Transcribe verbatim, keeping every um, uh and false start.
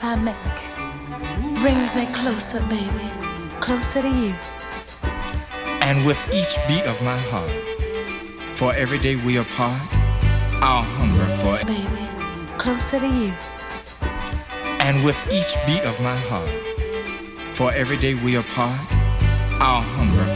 I make brings me closer, baby, closer to you. And with each beat of my heart, for every day we apart, I'll hunger for it. Baby, closer to you. And with each beat of my heart, for every day we apart, I'll hunger